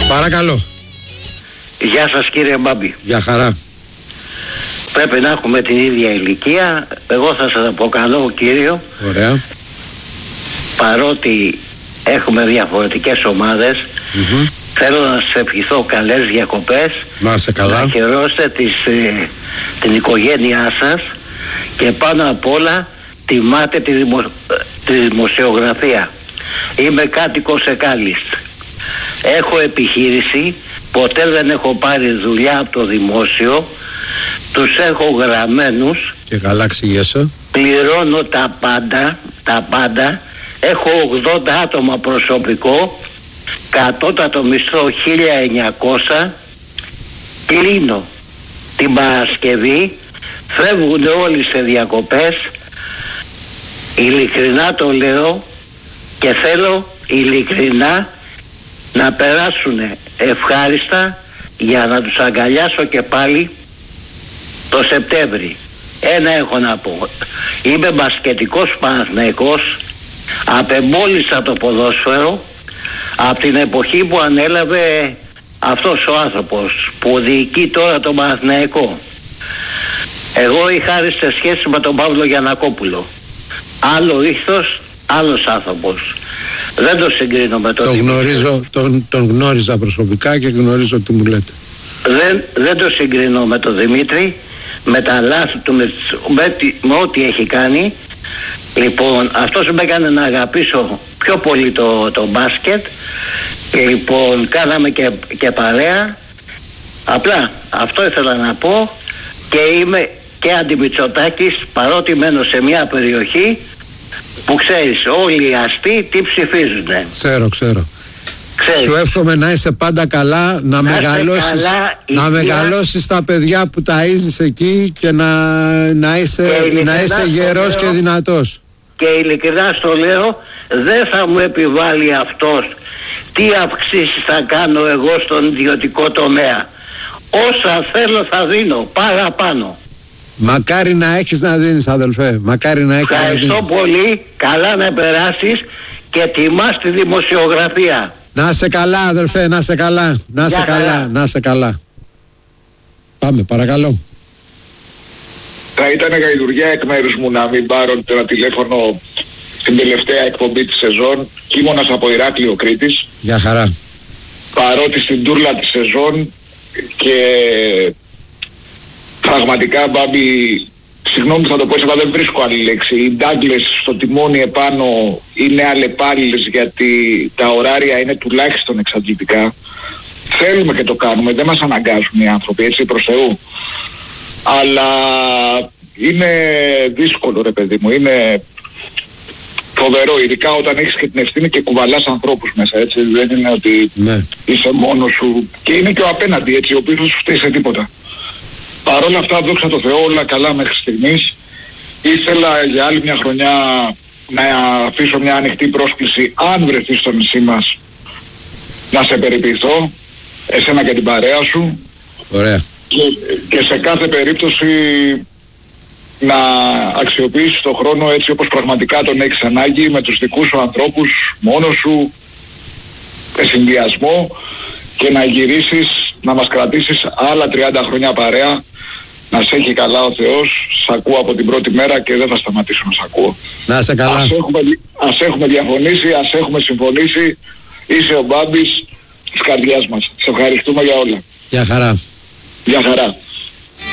Παρακαλώ. Γεια σας κύριε Μπάμπη. Γεια χαρά. Πρέπει να έχουμε την ίδια ηλικία. Εγώ θα σας αποκαλώ κύριο. Ωραία. Παρότι έχουμε διαφορετικές ομάδες, θέλω να σας ευχηθώ καλές διακοπές. Να είσαι καλά. Να χαιρόσετε την οικογένειά σας και πάνω απ' όλα τιμάτε τη δημοσιογραφία. Είμαι κάτοικος Εκάλης. Έχω επιχείρηση, ποτέ δεν έχω πάρει δουλειά από το δημόσιο. Τους έχω γραμμένους. Και καλά ξηγέσαι. Πληρώνω τα πάντα. Έχω 80 άτομα προσωπικό. Κατώτατο μισθό 1.900. Κλείνω την Παρασκευή. Φεύγουν όλοι σε διακοπές. Ειλικρινά το λέω και θέλω ειλικρινά να περάσουν ευχάριστα για να τους αγκαλιάσω και πάλι το Σεπτέμβρη. Ένα έχω να πω. Είμαι μπασκετικός Παναθηναϊκός. Απεμπόλησα το ποδόσφαιρο από την εποχή που ανέλαβε αυτός ο άνθρωπος που διοικεί τώρα το Παναθηναϊκό. Εγώ είχα σε σχέση με τον Παύλο Γιαννακόπουλο. Άλλο ήθος, άλλος άνθρωπος. Δεν το συγκρίνω με τον γνωρίζω, τον γνώριζα προσωπικά και γνωρίζω τι μου λέτε. Δεν το συγκρίνω με τον Δημήτρη, με τα λάθη του, με ό,τι έχει κάνει. Λοιπόν, αυτός με έκανε να αγαπήσω πιο πολύ το μπάσκετ. Και λοιπόν, κάναμε και παρέα. Απλά αυτό ήθελα να πω. Και είμαι και αντιμητσοτάκης, παρότι μένω σε μια περιοχή που ξέρεις όλοι οι αστεί τι ψηφίζουνε. Ξέρω. Σου εύχομαι να είσαι πάντα καλά, να μεγαλώσεις τα παιδιά που ταΐζεις εκεί και να είσαι γερός και δυνατός. Και ειλικρινά στο λέω, δεν θα μου επιβάλλει αυτός τι αυξήσεις θα κάνω εγώ στον ιδιωτικό τομέα. Όσα θέλω θα δίνω, παραπάνω. Μακάρι να έχεις να δίνεις, αδελφέ. Μακάρι να έχεις. Ευχαριστώ πολύ, καλά να περάσεις και τιμάς τη δημοσιογραφία. Να είσαι καλά, αδελφέ, να είσαι καλά. Να είσαι καλά. Πάμε, παρακαλώ. Θα ήταν γαϊδουριά εκ μέρους μου να μην πάρω ένα τηλέφωνο στην τελευταία εκπομπή της σεζόν. Κίμωνας από Ηράκλειο Κρήτης. Γεια χαρά. Παρότι στην τούρλα της σεζόν και πραγματικά, Μπάμπη, συγγνώμη θα το πω, αλλά δεν βρίσκω άλλη λέξη. Οι Ντάγκλες στο τιμόνι επάνω είναι αλλεπάλληλες, γιατί τα ωράρια είναι τουλάχιστον εξαντλητικά. Θέλουμε και το κάνουμε, δεν μας αναγκάζουν οι άνθρωποι, έτσι, προς Θεού. Αλλά είναι δύσκολο, ρε παιδί μου, είναι φοβερό, ειδικά όταν έχεις και την ευθύνη και κουβαλάς ανθρώπους μέσα, έτσι. Δεν είναι ότι είσαι μόνος σου και είναι και ο απέναντι, έτσι, ο οποίος δεν σου φταίει σε τίποτα. Παρ' όλα αυτά, δόξα τω Θεώ, όλα καλά μέχρι στιγμής. Ήθελα για άλλη μια χρονιά να αφήσω μια ανοιχτή πρόσκληση, αν βρεθείς στο νησί μας, να σε περιποιηθώ, εσένα και την παρέα σου. Ωραία. Και σε κάθε περίπτωση να αξιοποιήσεις τον χρόνο έτσι όπως πραγματικά τον έχεις ανάγκη, με τους δικούς σου ανθρώπους, μόνος σου, σε συνδυασμό, και να γυρίσεις, να μας κρατήσεις άλλα 30 χρόνια παρέα. Να σε έχει καλά ο Θεός. Σ' ακούω από την πρώτη μέρα και δεν θα σταματήσω να σ' ακούω. Να είσαι καλά. Ας έχουμε διαφωνήσει, ας έχουμε συμφωνήσει. Είσαι ο Μπάμπης της καρδιάς μας. Σε ευχαριστούμε για όλα. Γεια χαρά. Γεια χαρά.